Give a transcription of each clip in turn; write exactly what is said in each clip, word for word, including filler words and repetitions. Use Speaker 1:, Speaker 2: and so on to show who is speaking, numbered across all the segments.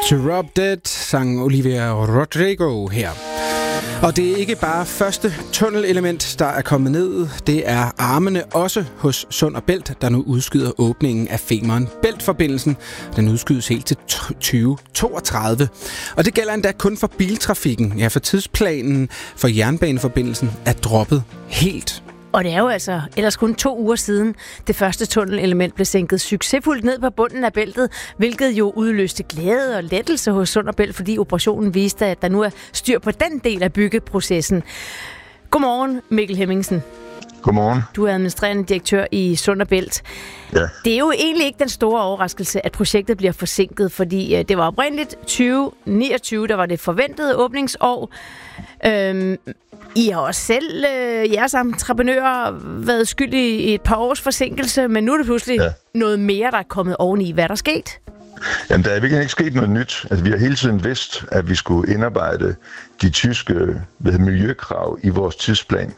Speaker 1: Drop Dead sang Olivia Rodrigo her. Og det er ikke bare første tunnelelement, der er kommet ned. Det er armene også hos Sund og Bælt, der nu udskyder åbningen af Femern Bælt-forbindelsen. Den udskydes helt til tyve toogtredive. Og det gælder endda kun for biltrafikken. Ja, for tidsplanen for jernbaneforbindelsen er droppet helt.
Speaker 2: Og det er jo altså ellers kun to uger siden, det første tunnelelement blev sænket succesfuldt ned på bunden af bæltet, hvilket jo udløste glæde og lettelse hos Sund og Bælt, fordi operationen viste, at der nu er styr på den del af byggeprocessen. Godmorgen, Mikkel Hemmingsen.
Speaker 3: Godmorgen.
Speaker 2: Du er administrerende direktør i Sund og Bælt.
Speaker 3: Ja.
Speaker 2: Det er jo egentlig ikke den store overraskelse, at projektet bliver forsinket, fordi det var oprindeligt tyve niogtyve, der var det forventede åbningsår. Øhm, I har også selv, øh, jeres entreprenører, været skyldige i et par års forsinkelse, men nu er det pludselig ja. noget mere, der er kommet oveni. Hvad er der sket?
Speaker 3: Jamen, der er virkelig ikke sket noget nyt. Altså, vi har hele tiden vidst, at vi skulle indarbejde de tyske hvad, miljøkrav i vores tidsplan.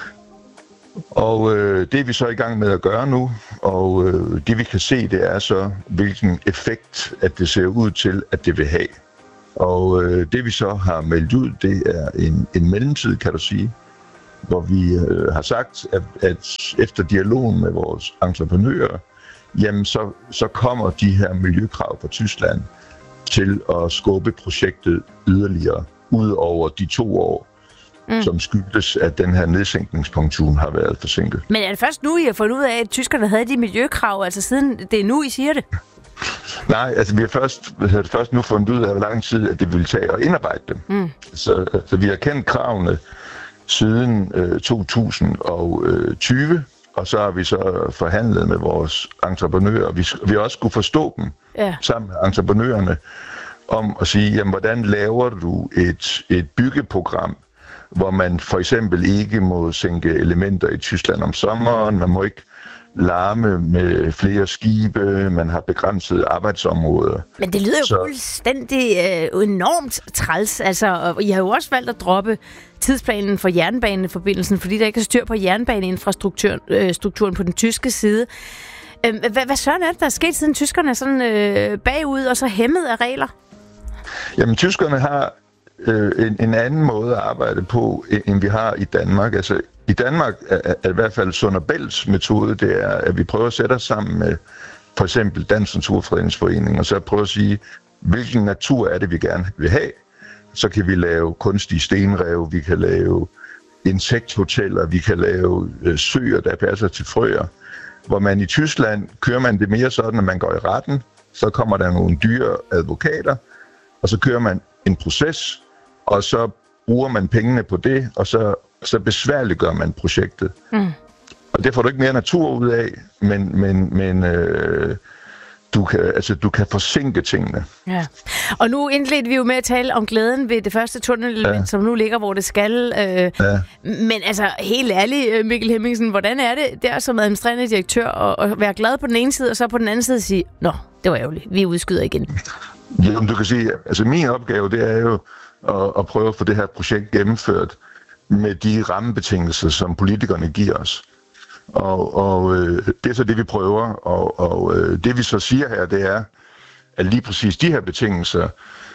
Speaker 3: Og øh, det er vi så i gang med at gøre nu, og øh, det vi kan se, det er så, hvilken effekt, at det ser ud til, at det vil have. Og øh, det vi så har meldt ud, det er en, en mellemtid, kan du sige, hvor vi øh, har sagt, at, at efter dialogen med vores entreprenører, jamen så, så kommer de her miljøkrav fra Tyskland til at skubbe projektet yderligere ud over de to år, mm. som skyldes, at den her nedsænkningspunktion har været forsinket.
Speaker 2: Men er det først nu, I har fundet ud af, at tyskerne havde de miljøkrav, altså siden det er nu, I siger det?
Speaker 3: Nej, altså vi har først, vi har først nu fundet ud af, hvor lang tid at det ville tage at indarbejde dem. Mm. Så, så vi har kendt kravene siden øh, to tusind og tyve, og så har vi så forhandlet med vores entreprenører. Vi, vi har også skulle forstå dem ja. sammen med entreprenørerne om at sige, jamen, hvordan laver du et, et byggeprogram, hvor man for eksempel ikke må sænke elementer i Tyskland om sommeren, man må ikke larme med flere skibe, man har begrænset arbejdsområder.
Speaker 2: Men det lyder jo
Speaker 3: så
Speaker 2: fuldstændig øh, enormt træls. Altså, og I har jo også valgt at droppe tidsplanen for jernbaneforbindelsen, fordi der ikke er styr på jernbaneinfrastrukturen øh, strukturen på den tyske side. Øh, hvad, hvad søren er det, der er sket, siden tyskerne er sådan øh, bagud og så hæmmet af regler?
Speaker 3: Jamen, tyskerne har øh, en, en anden måde at arbejde på, end vi har i Danmark. Altså, i Danmark er, er i hvert fald Sund og Bælts metode, det er, at vi prøver at sætte os sammen med for eksempel Dansk Naturfredningsforening, og så prøver at sige, hvilken natur er det, vi gerne vil have. Så kan vi lave kunstige stenrev, vi kan lave insekthoteller, vi kan lave øh, søer, der passer til frøer. Hvor man i Tyskland kører man det mere sådan, at man går i retten, så kommer der nogle dyre advokater, og så kører man en proces, og så bruger man pengene på det, og så, så besværliggør man projektet. Mm. Og det får du ikke mere natur ud af, men, men, men øh, du, kan, altså, du kan forsinke tingene.
Speaker 2: Ja. Og nu indledte vi jo med at tale om glæden ved det første tunnelelement, ja. som nu ligger, hvor det skal. Øh, ja. Men altså, helt ærligt, Mikkel Hemmingsen, hvordan er det der som administrerende direktør at, at være glad på den ene side, og så på den anden side sige, nå, det var ærgerligt, vi udskyder igen?
Speaker 3: Jamen, du kan sige, altså min opgave, det er jo at, at prøve at få det her projekt gennemført med de rammebetingelser, som politikerne giver os. Og, og øh, det er så det, vi prøver, og, og øh, det vi så siger her, det er, at lige præcis de her betingelser,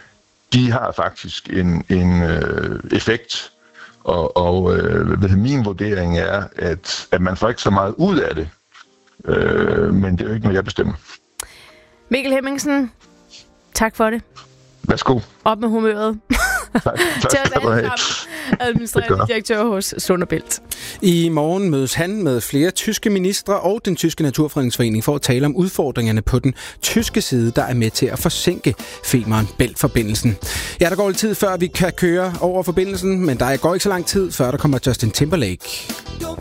Speaker 3: de har faktisk en, en øh, effekt, og, og øh, min vurdering er, at, at man får ikke så meget ud af det, øh, men det er jo ikke noget, jeg bestemmer.
Speaker 2: Mikkel Hemmingsen, tak for det.
Speaker 3: Værsgo.
Speaker 2: Op med humøret.
Speaker 3: Tak, tak
Speaker 2: til os alle sammen. Administrerende direktør hos Sund og Bælt.
Speaker 1: I morgen mødes han med flere tyske ministre og den tyske Naturfredningsforening for at tale om udfordringerne på den tyske side, der er med til at forsinke Femern Bælt-forbindelsen. Ja, der går lidt tid, før vi kan køre over forbindelsen, men der går ikke så lang tid, før der kommer Justin Timberlake.